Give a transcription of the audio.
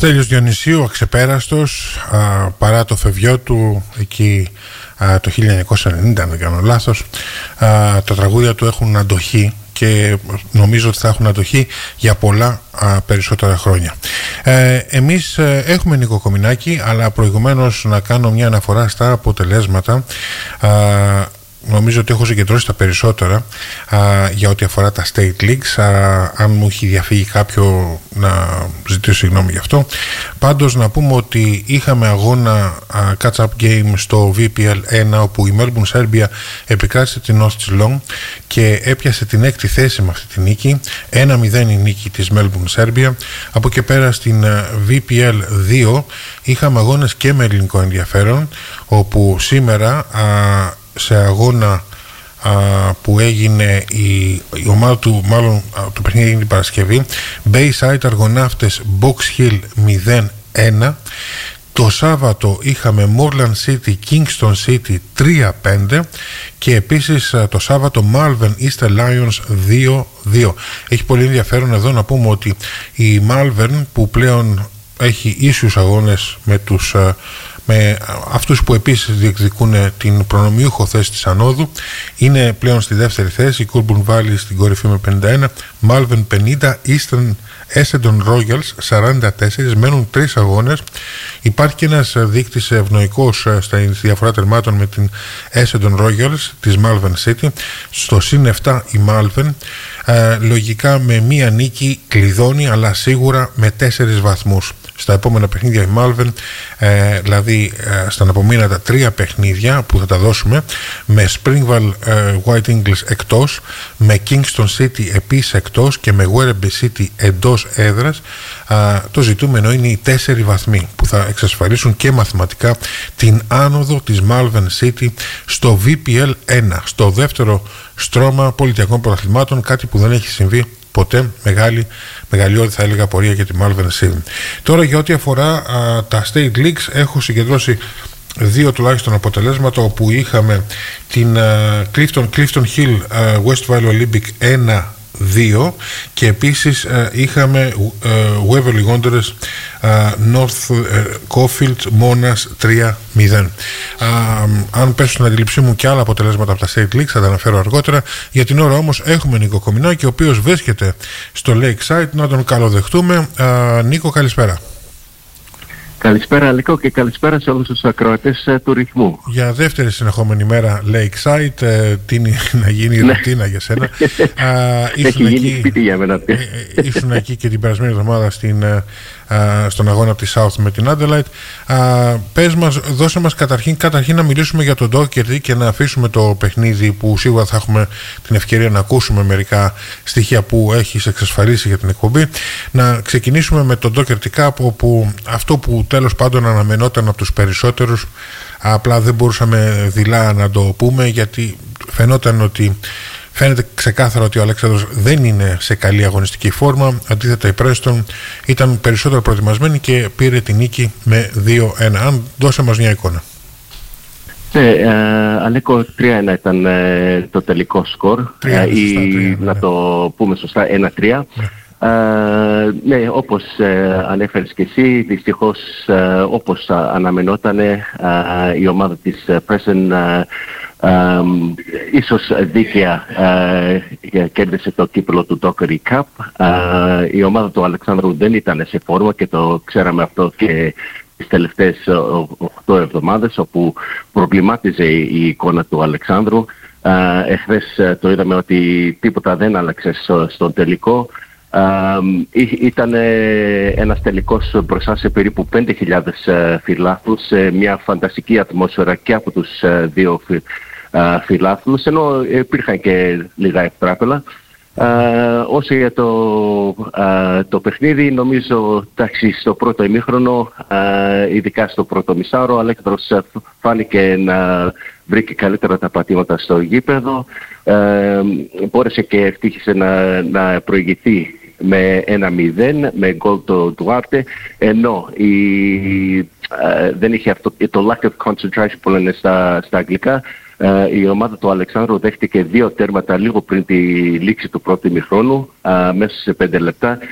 Στέλιος Διονυσίου, αξεπέραστος, παρά το φευγιό του εκεί το 1990, αν δεν κάνω λάθος. Τα τραγούδια του έχουν αντοχή και νομίζω ότι θα έχουν αντοχή για πολλά περισσότερα χρόνια. Εμείς έχουμε Νίκο Κομινάκη, αλλά προηγουμένως να κάνω μια αναφορά στα αποτελέσματα. Νομίζω ότι έχω συγκεντρώσει τα περισσότερα για ό,τι αφορά τα State Leagues. Αν μου έχει διαφύγει κάποιο, να ζητήσω συγγνώμη γι' αυτό. Πάντως να πούμε ότι είχαμε αγώνα catch-up game στο VPL 1, όπου η Melbourne Serbia επικράτησε την North Geelong και έπιασε την 6η θέση με αυτή τη νίκη. 1-0 η νίκη της Melbourne Serbia. Από εκεί πέρα στην VPL 2 είχαμε αγώνες και με ελληνικό ενδιαφέρον, όπου σήμερα σε αγώνα που έγινε η ομάδα του, μάλλον το παιχνίδι έγινε την Παρασκευή, Bayside Αργοναύτες Box Hill 0-1. Το Σάββατο είχαμε Moreland City Kingston City 3-5 και επίσης το Σάββατο Malvern Easter Lions 2-2. Έχει πολύ ενδιαφέρον εδώ να πούμε ότι η Malvern, που πλέον έχει ίσους αγώνες με αυτούς που επίσης διεκδικούν την προνομιούχο θέση της ανόδου, είναι πλέον στη δεύτερη θέση. Η Coolburn Valley στην κορυφή με 51, Malvern 50, Essendon Royals 44. Μένουν 3 αγώνες. Υπάρχει και ένας δείκτης ευνοϊκός στη διαφορά τερμάτων με την Essendon Royals της Malvern City. Στο συν 7 η Malvern, λογικά με μία νίκη κλειδώνει, αλλά σίγουρα με 4 βαθμούς. Στα επόμενα παιχνίδια η Malvern, δηλαδή στα απομείνατα 3 παιχνίδια που θα τα δώσουμε, με Springvale White Eagles εκτός, με Kingston City επίσης εκτός και με Werribee City εντός έδρας. Το ζητούμενο είναι οι 4 βαθμοί που θα εξασφαλίσουν και μαθηματικά την άνοδο της Malvern City στο VPL 1, στο δεύτερο στρώμα πολιτιακών πρωταθλημάτων, κάτι που δεν έχει συμβεί ποτέ. Μεγαλειώδη θα έλεγα πορεία για τη Malvern City. Τώρα για ό,τι αφορά τα State Leagues, έχω συγκεντρώσει 2 τουλάχιστον αποτελέσματα, όπου είχαμε την Clifton Hill West Valley Olympic 1-2 και επίσης είχαμε Waverley Wanderers North Caulfield Monash 3-0. Αν πέσουν στην αντίληψή μου και άλλα αποτελέσματα από τα State Leagues θα τα αναφέρω αργότερα. Για την ώρα όμως έχουμε Νίκο Κομινάκη, ο οποίος βρίσκεται στο Lakeside. Να τον καλοδεχτούμε. Νίκο, καλησπέρα. Καλησπέρα Νίκο και καλησπέρα σε όλους τους ακροατές του ρυθμού. Για δεύτερη συνεχόμενη μέρα Lakeside, τι να γίνει η ρουτίνα για σένα. Έχει γίνει σπίτι για μένα. Ήσουν εκεί και την περασμένη εβδομάδα στον αγώνα από τη South με την Adelaide. Πες μας, δώσε μας καταρχήν να μιλήσουμε για τον Docherty και να αφήσουμε το παιχνίδι, που σίγουρα θα έχουμε την ευκαιρία να ακούσουμε μερικά στοιχεία που έχεις εξασφαλίσει για την εκπομπή. Να ξεκινήσουμε με τον Docherty Cup, όπου αυτό που τέλος πάντων αναμενόταν από τους περισσότερους, απλά δεν μπορούσαμε δειλά να το πούμε, γιατί φαίνεται ξεκάθαρα ότι ο Αλέξανδρος δεν είναι σε καλή αγωνιστική φόρμα. Αντίθετα η Preston ήταν περισσότερο προετοιμασμένη και πήρε την νίκη με 2-1. Αν δώσε μας μια εικόνα. Ναι, Αλέκο, 3-1 ήταν το τελικό σκορ, ή να το πούμε σωστά 1-3. Ναι, όπως ανέφερες και εσύ, δυστυχώς όπως αναμενόταν, η ομάδα της Preston ίσως δίκαια κέρδισε το κύπελλο του Docherty Cup. Η ομάδα του Αλεξάνδρου δεν ήταν σε φόρμα και το ξέραμε αυτό και τις τελευταίες 8 εβδομάδες, όπου προβλημάτιζε η εικόνα του Αλεξάνδρου. Εχθές το είδαμε ότι τίποτα δεν άλλαξε στον τελικό. Ήταν ένας τελικός μπροστά σε περίπου 5.000 φιλάθλους, μια φανταστική ατμόσφαιρα και από τους 2 φιλάθλους, ενώ υπήρχαν και λίγα ευτράπελα. Όσο για το παιχνίδι, νομίζω στο πρώτο ημίχρονο, ειδικά στο πρώτο μισάωρο, ο Αλέξανδρος φάνηκε να βρήκε καλύτερα τα πατήματα στο γήπεδο, μπόρεσε και ευτύχησε να προηγηθεί με 1-0 με γκολ του Ντουάρτε, ενώ δεν είχε αυτό το lack of concentration που λένε στα αγγλικά. Η ομάδα του Αλεξάνδρου δέχτηκε 2 τέρματα λίγο πριν τη λήξη του πρώτου ημιχρόνου, μέσα σε 5 λεπτά,